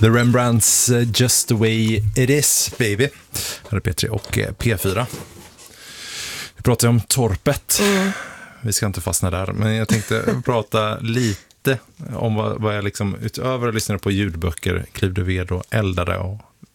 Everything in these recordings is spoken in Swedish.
The Rembrandts Just the Way It Is, baby. Här är P3 och P4. Vi pratar om torpet. Vi ska inte fastna där, men jag tänkte prata lite om vad jag liksom utöver att lyssna på ljudböcker, klivde ved och eldade och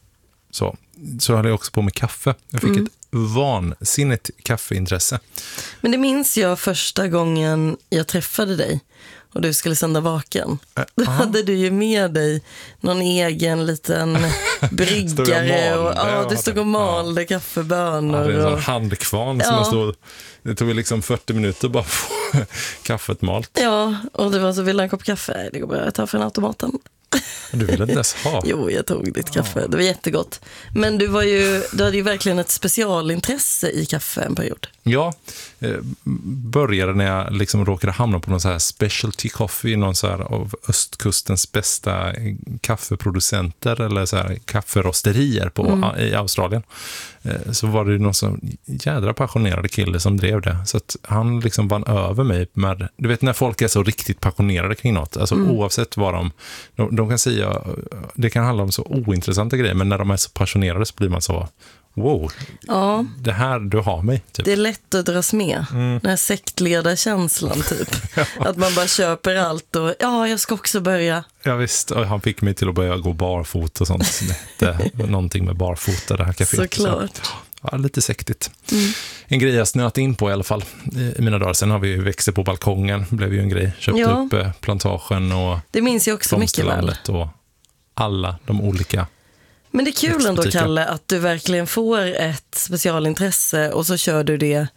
så hade jag också på med kaffe. Jag fick ett vansinnigt kaffeintresse. Men det minns jag första gången jag träffade dig och du skulle sända Vaken. Då hade du ju med dig någon egen liten bryggare och du stod och malde kaffebönor. Det är en sån handkvarn som jag stod. Det tog liksom 40 minuter bara få kaffet malt. Ja, och det var så, vill ha en kopp kaffe? Det går bara att ta från automaten. Du ville inte ens ha. Jo, jag tog ditt kaffe. Det var jättegott. Men du hade ju verkligen ett specialintresse i kaffe en period. Ja, började när jag liksom råkade hamna på någon så här specialty coffee, någon så här av östkustens bästa kaffeproducenter eller så här kafferosterier i Australien. Så var det någon så jädra passionerad kille som drev det. Så att han liksom vann över mig med, du vet när folk är så riktigt passionerade kring något, alltså oavsett vad de kan säga, det kan handla om så ointressanta grejer, men när de är så passionerade så blir man så wow, det här du har mig. Typ. Det är lätt att dras med. Den här sektledarkänslan typ. Att man bara köper allt och jag ska också börja. Ja visst, och han fick mig till att börja gå barfot och sånt. Någonting med barfota, det här kaféet. Såklart. Ja, lite sektigt. En grej jag snöat in på i alla fall i mina dagar. Sen har vi ju växter på balkongen, blev ju en grej. Köpte upp plantagen och det minns jag också mycket väl. Och alla de olika. Men det är kul ändå, Kalle, att du verkligen får ett specialintresse och så kör du det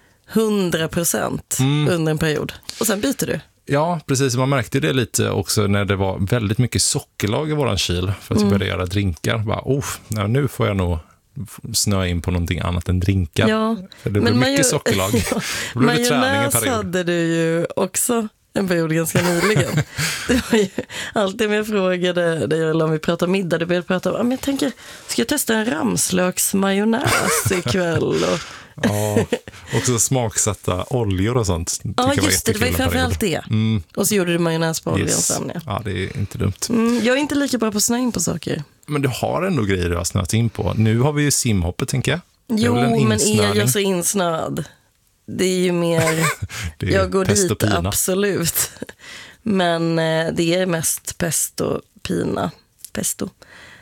100% under en period. Och sen byter du. Ja, precis. Man märkte det lite också när det var väldigt mycket sockerlag i våran kyl för att börja göra drinkar. Bara, nu får jag nog snöa in på någonting annat än drinkar. Ja, för det blev mycket sockerlag. Det blev träning en period. Hade du ju också en period ganska nyligen. Det var ju alltid jag frågade dig, eller om vi pratar middag, du började prata om, jag tänker, ska jag testa en ramslöksmajonnäs ikväll? Ja, också smaksatta oljor och sånt. Ja, just det var ju framförallt det. Och så gjorde du majonnäs på oljan sen. Ja, det är inte dumt. Jag är inte lika bra på att snöa in på saker. Men du har ändå grejer du har snöat in på. Nu har vi ju simhoppet, tänker jag. Jo, men är jag så insnöad? Det är ju mer, jag går dit, absolut. Men det är mest pesto, pina. Pesto.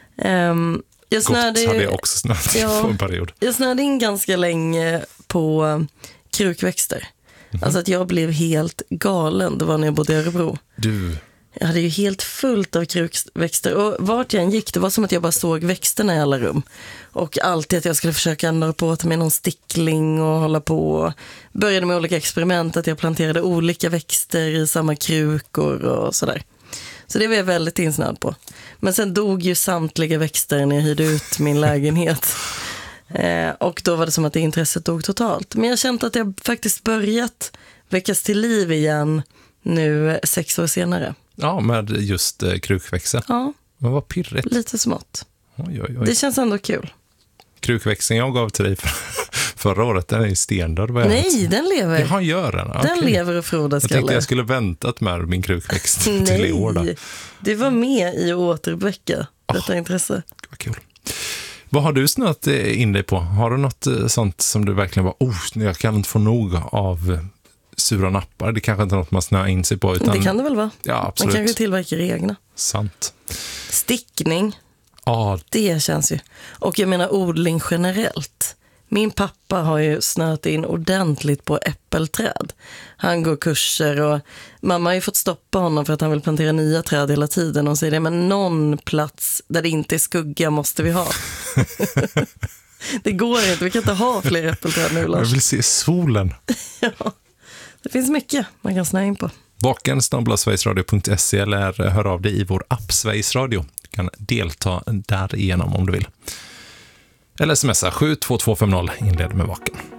Jag snöade, hade jag också snöat på en period. Jag snöade in ganska länge på krukväxter. Alltså att jag blev helt galen. Det var när jag bodde i Örebro. Jag hade ju helt fullt av krukväxter. Och vart jag än gick, det var som att jag bara såg växterna i alla rum. Och alltid att jag skulle försöka nå på att med någon stickling och hålla på. Började med olika experiment, att jag planterade olika växter i samma krukor och sådär. Så det var jag väldigt insnöad på. Men sen dog ju samtliga växter när jag hyrde ut min lägenhet. Och då var det som att det intresset dog totalt. Men jag kände att jag faktiskt börjat väckas till liv igen nu 6 år senare. Ja, med just krukväxter. Ja. Men vad pirrigt. Lite smått. Oj. Det känns ändå kul. Krukväxten jag gav till dig förra året, den är ju stendöd. Nej, den lever. Ja, gör den. Den lever och frodas, jag tänkte jag skulle väntat med min krukväxt till i år. Nej, det var med i att återuppväcka detta intresse. Vad kul. Vad har du snöat in dig på? Har du något sånt som du verkligen var, jag kan inte få nog av sura nappar? Det kanske inte är något man snöar in sig på. Utan... Det kan det väl vara. Ja, absolut. Man kanske tillverkar egna. Sant. Stickning. Det känns ju. Och jag menar odling generellt. Min pappa har ju snöat in ordentligt på äppelträd. Han går kurser och mamma har ju fått stoppa honom för att han vill plantera nya träd hela tiden. Och säger det, men någon plats där det inte är skugga måste vi ha. Det går inte, vi kan inte ha fler äppelträd nu, Lars. Jag vill se solen. Ja, det finns mycket man kan snöa in på. Vaken@sverigesradio.se eller hör av dig i vår app Sveriges Radio. Du kan delta där igenom om du vill. Eller smsa 72250 inleder med Vaken.